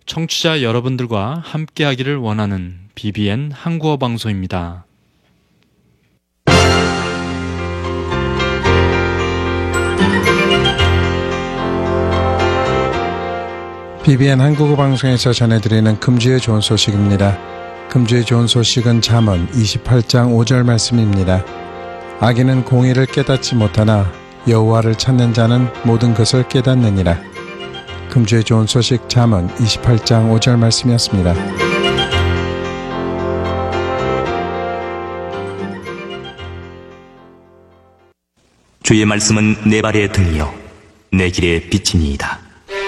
청취자 여러분들과 함께하기를 원하는 BBN 한국어 방송입니다. BBN 한국어 방송에서 전해드리는 금주의 좋은 소식입니다. 금주의 좋은 소식은 잠언 28장 5절 말씀입니다. 악인은 공의를 깨닫지 못하나 여호와를 찾는 자는 모든 것을 깨닫느니라. 금주의 좋은 소식 잠언 28장 5절 말씀이었습니다. 주의 말씀은 내 발의 등이요 내 길의 빛이니이다.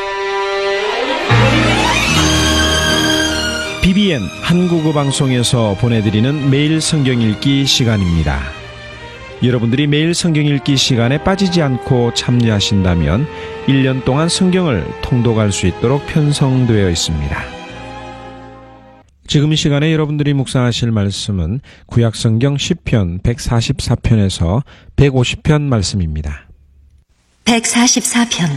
BBN 한국어 방송에서 보내드리는 매일 성경 읽기 시간입니다. 여러분들이 매일 성경 읽기 시간에 빠지지 않고 참여하신다면 1년 동안 성경을 통독할 수 있도록 편성되어 있습니다. 지금 이 시간에 여러분들이 묵상하실 말씀은 구약성경 시편 144편에서 150편 말씀입니다. 144편.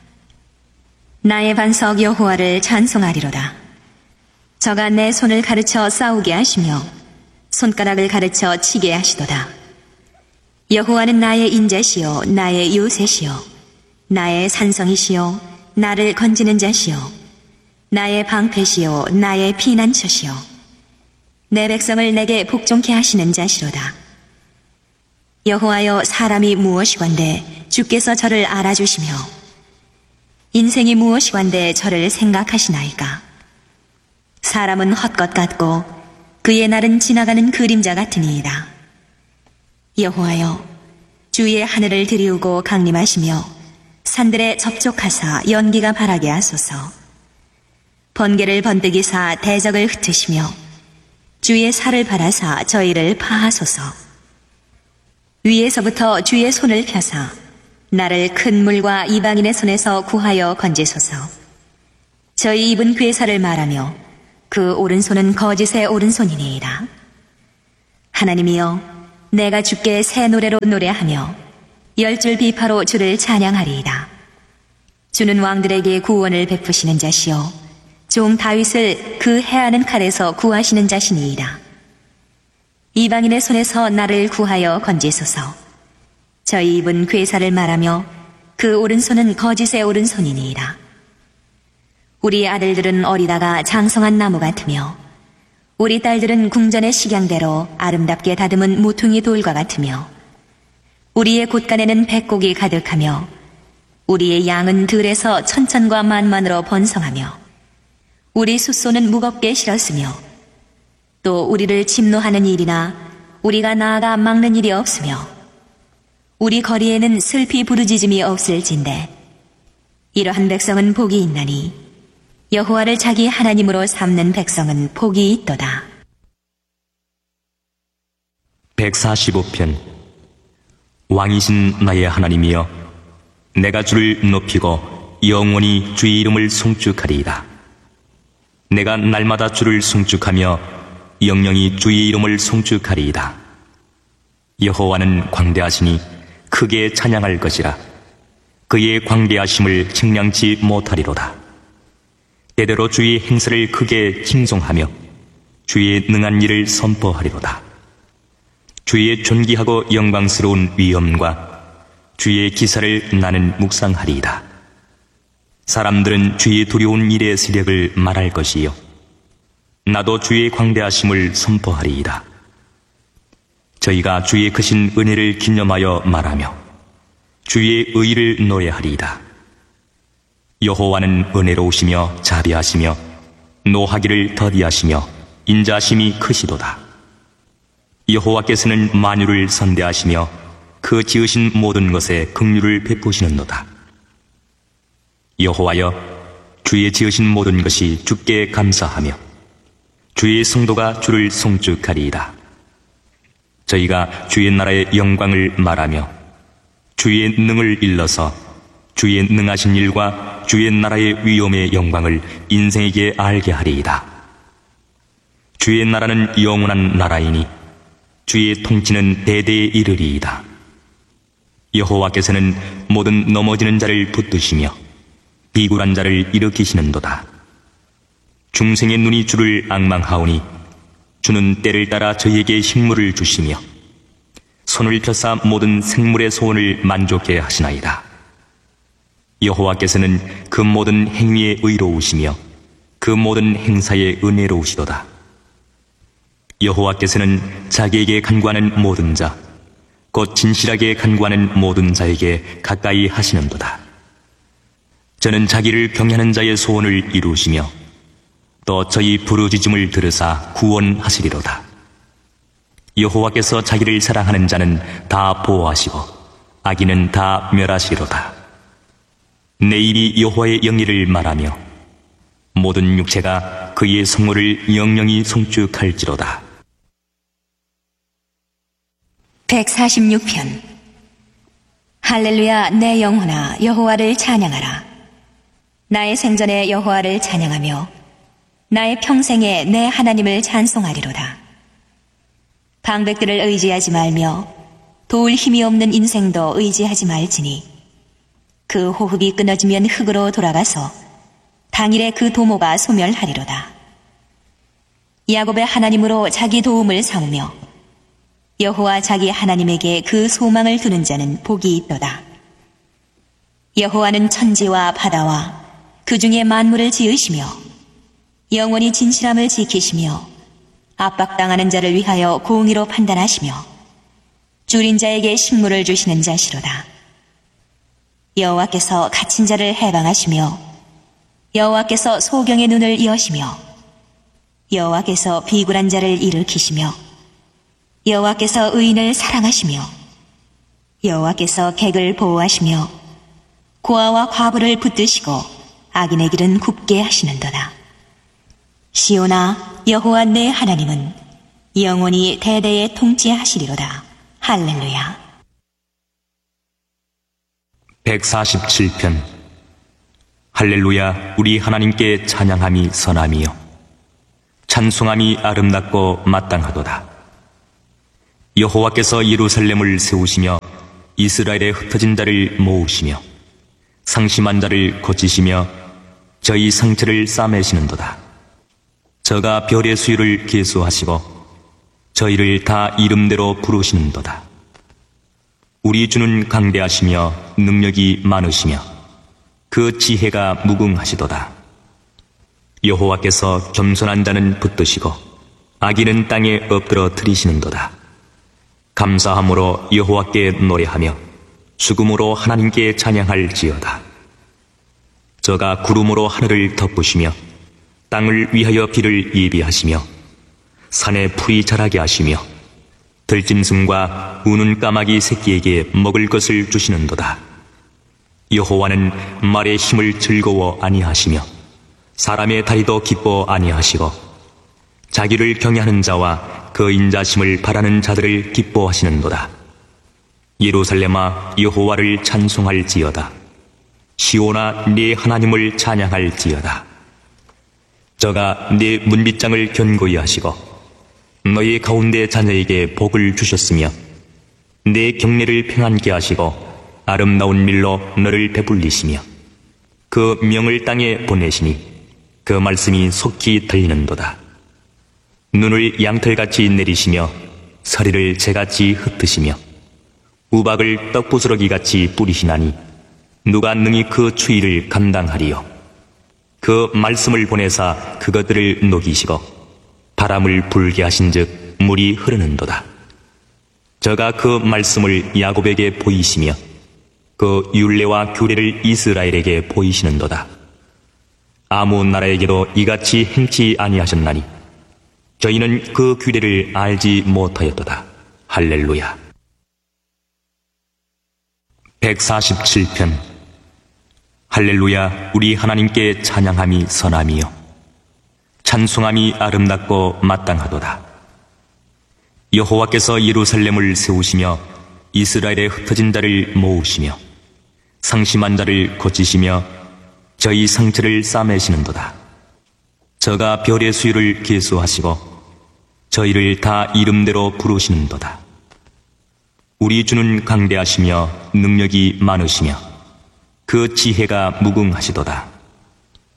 나의 반석 여호와를 찬송하리로다. 저가 내 손을 가르쳐 싸우게 하시며 손가락을 가르쳐 치게 하시도다. 여호와는 나의 인자시요 나의 요새시요 나의 산성이시요 나를 건지는 자시요 나의 방패시요 나의 피난처시요 내 백성을 내게 복종케 하시는 자시로다. 여호와여, 사람이 무엇이건대 주께서 저를 알아주시며 인생이 무엇이건대 저를 생각하시나이까. 사람은 헛것 같고 그의 날은 지나가는 그림자 같으니이다. 여호와여, 주의 하늘을 들이우고 강림하시며 산들에 접촉하사 연기가 바라게 하소서. 번개를 번뜩이사 대적을 흩으시며 주의 살을 바라사 저희를 파하소서. 위에서부터 주의 손을 펴사 나를 큰 물과 이방인의 손에서 구하여 건지소서. 저희 입은 괴사를 말하며 그 오른손은 거짓의 오른손이니이다. 하나님이여, 내가 주께 새 노래로 노래하며 열 줄 비파로 주를 찬양하리이다. 주는 왕들에게 구원을 베푸시는 자시요 종 다윗을 그 해하는 칼에서 구하시는 자시니이다. 이방인의 손에서 나를 구하여 건지소서. 저희 입은 괴사를 말하며 그 오른손은 거짓의 오른손이니이다. 우리 아들들은 어리다가 장성한 나무 같으며 우리 딸들은 궁전의 식양대로 아름답게 다듬은 모퉁이 돌과 같으며 우리의 곳간에는 백곡이 가득하며 우리의 양은 들에서 천천과 만만으로 번성하며 우리 숫소는 무겁게 실었으며 또 우리를 침노하는 일이나 우리가 나아가 막는 일이 없으며 우리 거리에는 슬피 부르짖음이 없을진대. 이러한 백성은 복이 있나니 여호와를 자기 하나님으로 삼는 백성은 복이 있도다. 145편. 왕이신 나의 하나님이여, 내가 주를 높이고 영원히 주의 이름을 송축하리이다. 내가 날마다 주를 송축하며 영영이 주의 이름을 송축하리이다. 여호와는 광대하시니 크게 찬양할 것이라. 그의 광대하심을 측량치 못하리로다. 때대로 주의 행사를 크게 칭송하며 주의 능한 일을 선포하리로다. 주의 존귀하고 영광스러운 위엄과 주의 기사를 나는 묵상하리이다. 사람들은 주의 두려운 일의 세력을 말할 것이요 나도 주의 광대하심을 선포하리이다. 저희가 주의 크신 은혜를 기념하여 말하며 주의 의를 노래하리이다. 여호와는 은혜로우시며 자비하시며 노하기를 더디하시며 인자심이 크시도다. 여호와께서는 만유를 선대하시며 그 지으신 모든 것에 긍휼을 베푸시는도다. 여호와여, 주의 지으신 모든 것이 주께 감사하며 주의 성도가 주를 송축하리이다. 저희가 주의 나라의 영광을 말하며 주의 능을 일러서 주의 능하신 일과 주의 나라의 위엄의 영광을 인생에게 알게 하리이다. 주의 나라는 영원한 나라이니 주의 통치는 대대에 이르리이다. 여호와께서는 모든 넘어지는 자를 붙드시며 비굴한 자를 일으키시는도다. 중생의 눈이 주를 앙망하오니 주는 때를 따라 저희에게 식물을 주시며 손을 펴사 모든 생물의 소원을 만족해 하시나이다. 여호와께서는 그 모든 행위에 의로우시며 그 모든 행사에 은혜로우시도다. 여호와께서는 자기에게 간구하는 모든 자, 곧 진실하게 간구하는 모든 자에게 가까이 하시는도다. 저는 자기를 경외하는 자의 소원을 이루시며 또 저희 부르짖음을 들으사 구원하시리로다. 여호와께서 자기를 사랑하는 자는 다 보호하시고 악인은 다 멸하시리로다. 내 입이 여호와의 영예를 말하며 모든 육체가 그의 성호를 영영히 송축할지로다. 146편. 할렐루야, 내 영혼아 여호와를 찬양하라. 나의 생전에 여호와를 찬양하며 나의 평생에 내 하나님을 찬송하리로다. 방백들을 의지하지 말며 도울 힘이 없는 인생도 의지하지 말지니 그 호흡이 끊어지면 흙으로 돌아가서 당일에 그 도모가 소멸하리로다. 야곱의 하나님으로 자기 도움을 삼으며 여호와 자기 하나님에게 그 소망을 두는 자는 복이 있도다. 여호와는 천지와 바다와 그 중에 만물을 지으시며 영원히 진실함을 지키시며 압박당하는 자를 위하여 공의로 판단하시며 줄인 자에게 식물을 주시는 자시로다. 여호와께서 갇힌 자를 해방하시며 여호와께서 소경의 눈을 여시며 여호와께서 비굴한 자를 일으키시며 여호와께서 의인을 사랑하시며 여호와께서 객을 보호하시며 고아와 과부를 붙드시고 악인의 길은 굽게 하시는도다. 시온아, 여호와 내 하나님은 영원히 대대에 통치하시리로다. 할렐루야. 147편. 할렐루야, 우리 하나님께 찬양함이 선함이요 찬송함이 아름답고 마땅하도다. 여호와께서 예루살렘을 세우시며 이스라엘의 흩어진 자를 모으시며 상심한 자를 고치시며 저희 상처를 싸매시는도다. 저가 별의 수유를 계수하시고 저희를 다 이름대로 부르시는도다. 우리 주는 강대하시며 능력이 많으시며 그 지혜가 무궁하시도다. 여호와께서 겸손한 자는 붙드시고 악인은 땅에 엎드러 들이시는도다. 감사함으로 여호와께 노래하며 수금으로 하나님께 찬양할지어다. 저가 구름으로 하늘을 덮으시며 땅을 위하여 비를 예비하시며 산에 풀이 자라게 하시며 들짐승과 우는 까마귀 새끼에게 먹을 것을 주시는도다. 여호와는 말의 힘을 즐거워 아니하시며 사람의 다리도 기뻐 아니하시고 자기를 경외하는 자와 그 인자심을 바라는 자들을 기뻐하시는도다. 예루살렘아, 여호와를 찬송할지어다. 시온아, 네 하나님을 찬양할지어다. 저가 네 문빗장을 견고히 하시고 너희 가운데 자녀에게 복을 주셨으며 내 경례를 평안케 하시고 아름다운 밀로 너를 배불리시며 그 명을 땅에 보내시니 그 말씀이 속히 들리는도다. 눈을 양털같이 내리시며 서리를 재같이 흩으시며 우박을 떡부스러기같이 뿌리시나니 누가 능히 그 추위를 감당하리요. 그 말씀을 보내사 그것들을 녹이시고 바람을 불게 하신즉 물이 흐르는도다. 저가 그 말씀을 야곱에게 보이시며 그 율례와 규례를 이스라엘에게 보이시는도다. 아무 나라에게도 이같이 행치 아니하셨나니 저희는 그 규례를 알지 못하였도다. 할렐루야. 147편. 할렐루야, 우리 하나님께 찬양함이 선함이요 찬송함이 아름답고 마땅하도다. 여호와께서 예루살렘을 세우시며 이스라엘의 흩어진 자를 모으시며 상심한 자를 고치시며 저희 상처를 싸매시는도다. 저가 별의 수유를 계수하시고 저희를 다 이름대로 부르시는도다. 우리 주는 강대하시며 능력이 많으시며 그 지혜가 무궁하시도다.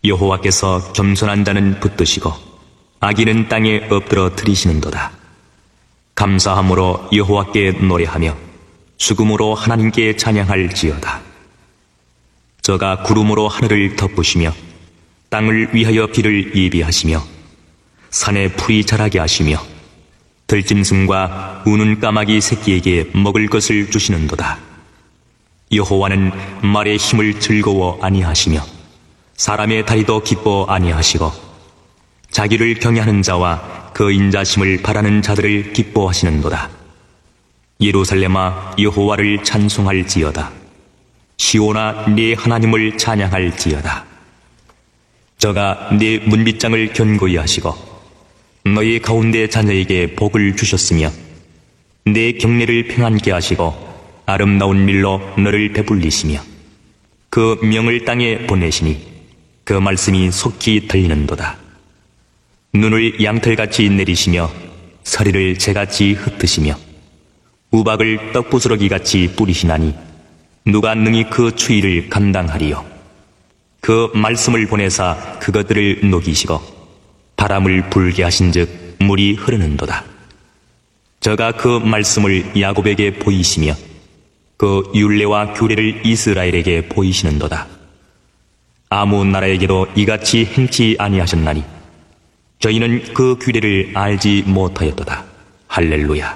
여호와께서 겸손한 자는 붙드시고 악인은 땅에 엎드러 들이시는도다. 감사함으로 여호와께 노래하며 수금으로 하나님께 찬양할지어다. 저가 구름으로 하늘을 덮으시며 땅을 위하여 비를 예비하시며 산에 풀이 자라게 하시며 들짐승과 우는 까마귀 새끼에게 먹을 것을 주시는도다. 여호와는 말의 힘을 즐거워 아니하시며 사람의 다리도 기뻐 아니하시고 자기를 경외하는 자와 그 인자심을 바라는 자들을 기뻐하시는도다. 예루살렘아 여호와를 찬송할지어다. 시온아 네 하나님을 찬양할지어다. 저가 네 문빗장을 견고히 하시고 너희 가운데 자녀에게 복을 주셨으며 내 경례를 평안케 하시고 아름다운 밀로 너를 배불리시며 그 명을 땅에 보내시니 그 말씀이 속히 들리는도다. 눈을 양털같이 내리시며 서리를 재같이 흩으시며 우박을 떡부스러기같이 뿌리시나니 누가 능히 그 추위를 감당하리요. 그 말씀을 보내사 그것들을 녹이시고 바람을 불게 하신즉 물이 흐르는도다. 저가 그 말씀을 야곱에게 보이시며 그 율례와 규례를 이스라엘에게 보이시는도다. 아무 나라에게도 이같이 행치 아니하셨나니 저희는 그 규례를 알지 못하였도다. 할렐루야.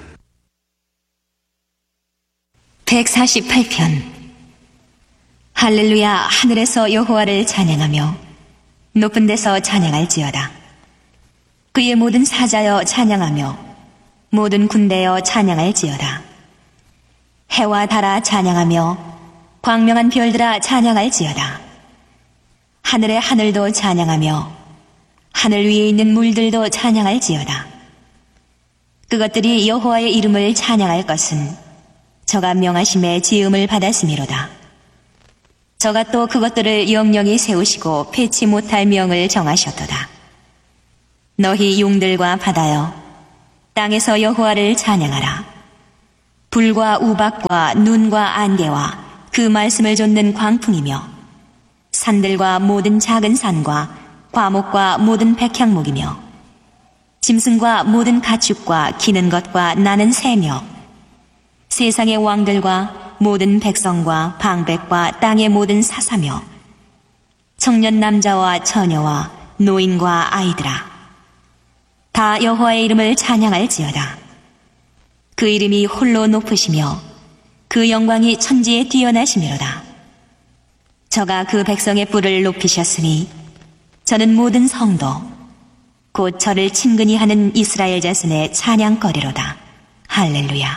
148편. 할렐루야. 하늘에서 여호와를 찬양하며 높은 데서 찬양할지어다. 그의 모든 사자여 찬양하며 모든 군대여 찬양할지어다. 해와 달아 찬양하며 광명한 별들아 찬양할지어다. 하늘의 하늘도 찬양하며 하늘 위에 있는 물들도 찬양할지어다. 그것들이 여호와의 이름을 찬양할 것은 저가 명하심에 지음을 받았음이로다. 저가 또 그것들을 영영히 세우시고 패치 못할 명을 정하셨도다. 너희 용들과 바다여 땅에서 여호와를 찬양하라. 불과 우박과 눈과 안개와 그 말씀을 좇는 광풍이며 산들과 모든 작은 산과 과목과 모든 백향목이며 짐승과 모든 가축과 기는 것과 나는 새며 세상의 왕들과 모든 백성과 방백과 땅의 모든 사사며 청년 남자와 처녀와 노인과 아이들아 다 여호와의 이름을 찬양할지어다. 그 이름이 홀로 높으시며 그 영광이 천지에 뛰어나시미로다. 저가 그 백성의 뿔을 높이셨으니 저는 모든 성도 곧 저를 친근히 하는 이스라엘 자손의 찬양거리로다. 할렐루야.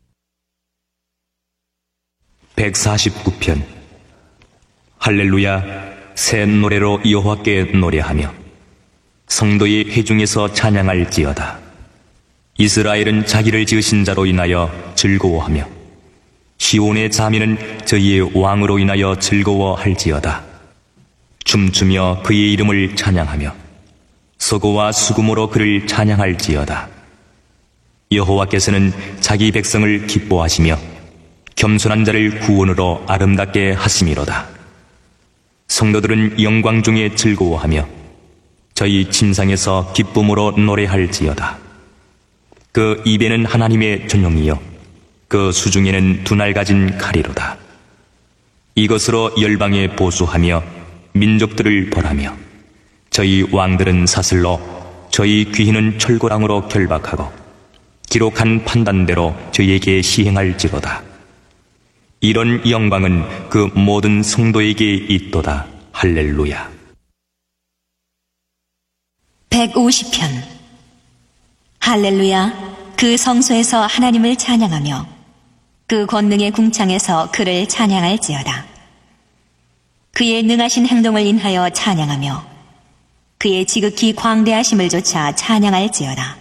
149편. 할렐루야. 새 노래로 여호와께 노래하며 성도의 회중에서 찬양할지어다. 이스라엘은 자기를 지으신 자로 인하여 즐거워하며 시온의 자민은 저희의 왕으로 인하여 즐거워할지어다. 춤추며 그의 이름을 찬양하며 서고와 수금으로 그를 찬양할지어다. 여호와께서는 자기 백성을 기뻐하시며 겸손한 자를 구원으로 아름답게 하심이로다. 성도들은 영광 중에 즐거워하며 저희 침상에서 기쁨으로 노래할지어다. 그 입에는 하나님의 전용이요 그 수중에는 두 날 가진 칼이로다. 이것으로 열방에 보수하며 민족들을 벌하며 저희 왕들은 사슬로 저희 귀인은 철고랑으로 결박하고 기록한 판단대로 저희에게 시행할지로다. 이런 영광은 그 모든 성도에게 있도다. 할렐루야. 150편. 할렐루야. 그 성소에서 하나님을 찬양하며 그 권능의 궁창에서 그를 찬양할지어다. 그의 능하신 행동을 인하여 찬양하며 그의 지극히 광대하심을 조차 찬양할지어다.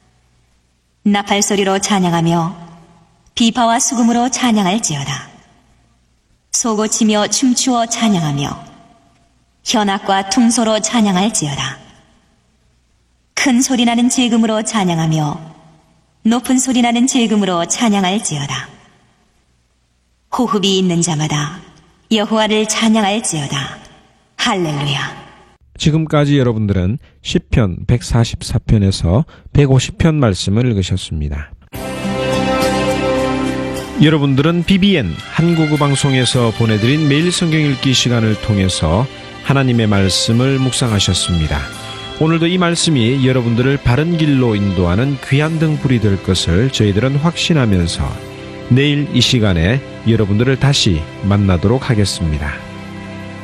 나팔소리로 찬양하며 비파와 수금으로 찬양할지어다. 소고치며 춤추어 찬양하며 현악과 퉁소로 찬양할지어다. 큰 소리나는 제금으로 찬양하며 높은 소리나는 제금으로 찬양할지어다. 호흡이 있는 자마다 여호와를 찬양할지어다. 할렐루야. 지금까지 여러분들은 시편 144편에서 150편 말씀을 읽으셨습니다. 여러분들은 BBN 한국어 방송에서 보내드린 매일 성경 읽기 시간을 통해서 하나님의 말씀을 묵상하셨습니다. 오늘도 이 말씀이 여러분들을 바른 길로 인도하는 귀한 등불이 될 것을 저희들은 확신하면서 내일 이 시간에 여러분들을 다시 만나도록 하겠습니다.